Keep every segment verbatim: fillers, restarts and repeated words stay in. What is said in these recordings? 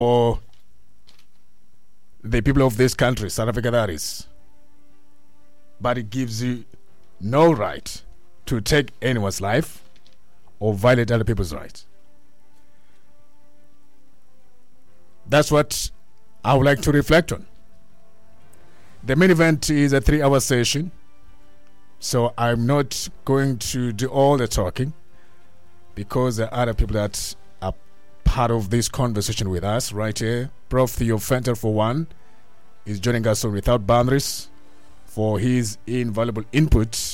for the people of this country, South Africa that is. But it gives you no right to take anyone's life or violate other people's rights. That's what I would like to reflect on. The main event is a three-hour session, so I'm not going to do all the talking because there are other people that are part of this conversation with us right here. Professor Theo Venter, for one, is joining us on Without Boundaries for his invaluable input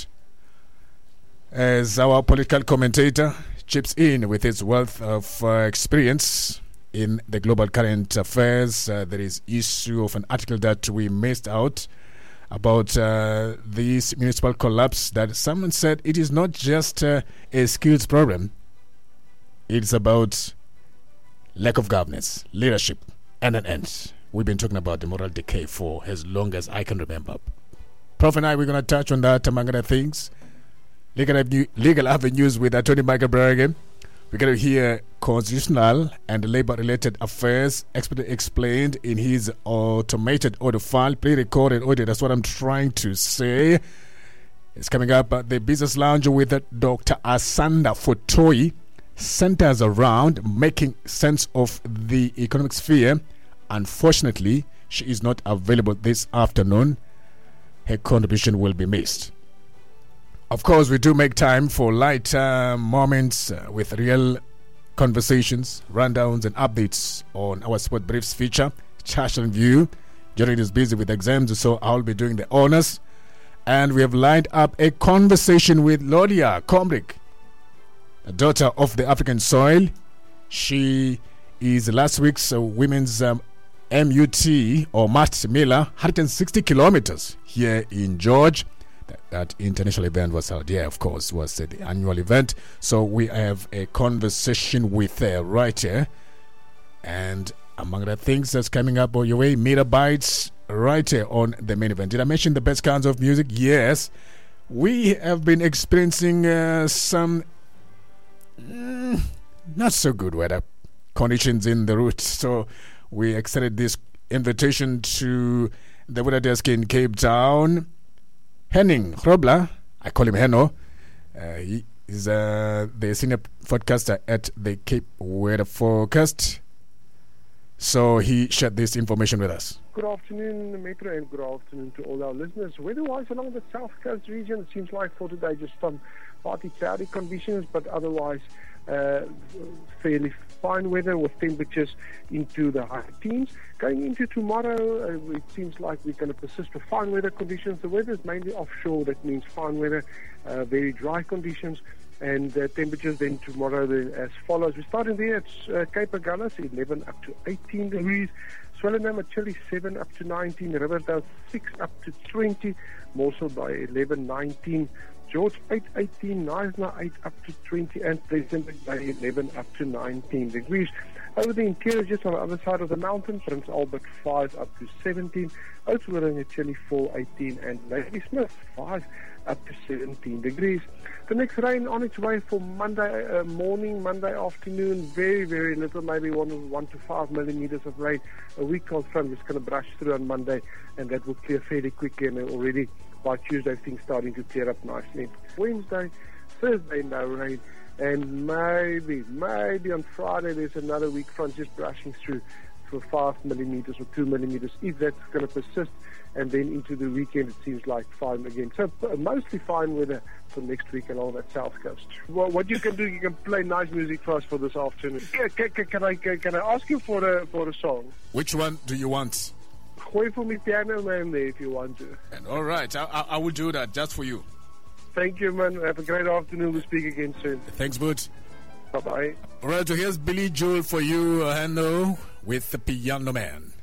as our political commentator chips in with his wealth of uh, experience in the global current affairs. Uh, there is issue of an article that we missed out about uh, this municipal collapse, that someone said it is not just uh, a skills problem, it's about lack of governance, leadership, and an end. We've been talking about the moral decay for as long as I can remember. Prof and I, we're going to touch on that among other things. Legal, Avenue, legal avenues with Attorney Michael Berrigan. We're going to hear constitutional and labor-related affairs expertly explained in his automated audio file, pre-recorded audio. That's what I'm trying to say. It's coming up at the Business Lounge with Doctor Asanda Fotoi. Centers around making sense of the economic sphere. Unfortunately, she is not available this afternoon. Her contribution will be missed. Of course, we do make time for light uh, moments uh, with real conversations, rundowns, and updates on our Sport Briefs feature, Charge and View. Jared is busy with exams, so I'll be doing the honors. And we have lined up a conversation with Lodia Combrick, a daughter of the African soil. She is last week's uh, women's um, M U T, or Matt Miller, one hundred sixty kilometers here in George. That, that international event was held. Yeah, of course, was uh, the annual event. So we have a conversation with her right here. And among the things that's coming up on your way, Megabytes right here on the main event. Did I mention the best kinds of music? Yes. We have been experiencing uh, some mm, not so good weather conditions in the route. So we extended this invitation to the weather desk in Cape Town. Henning Hrobler, I call him Henno. Uh, he is uh, the senior forecaster at the Cape Weather Forecast. So he shared this information with us. Good afternoon, Metro, and good afternoon to all our listeners. Weather-wise along the South Coast region, it seems like for today just some partly cloudy conditions, but otherwise uh, fairly fine weather with temperatures into the high teens. Going into tomorrow, uh, it seems like we're going to persist with fine weather conditions. The weather is mainly offshore, that means fine weather, uh, very dry conditions. And uh, temperatures then tomorrow then as follows. We're starting there at uh, Cape Agulhas, eleven up to eighteen degrees. Swellendam at Chile, seven up to nineteen. Riverdale, six up to twenty. Morsel by eleven, nineteen. George, eight, eighteen. Knysna, eight up to twenty. And Pleasant Bay, eleven up to nineteen degrees. Over the interior, just on the other side of the mountain, Prince Albert, five up to seventeen. Oudtshoorn at Chile, four, eighteen. And Ladysmith, five up to seventeen degrees. The next rain on its way for Monday uh, morning, Monday afternoon. Very, very little, maybe one, one to five millimeters of rain. A weak cold front is going to brush through on Monday, and that will clear fairly quickly. And already by Tuesday, things starting to clear up nicely. Wednesday, Thursday, no rain. And maybe, maybe on Friday, there's another weak front just brushing through for five millimeters or two millimeters, if that's going to persist. And then into the weekend, it seems like fine again. So uh, mostly fine weather for next week along that south coast. Well, what you can do, you can play nice music for us for this afternoon. Can, can, can I can, can I ask you for a for a song? Which one do you want? Gooi for me Piano Man there if you want to. And all right, I, I, I will do that just for you. Thank you, man. Have a great afternoon. We'll speak again soon. Thanks, bud. Bye-bye. All right, so here's Billy Joel for you, Hanno, with the Piano Man.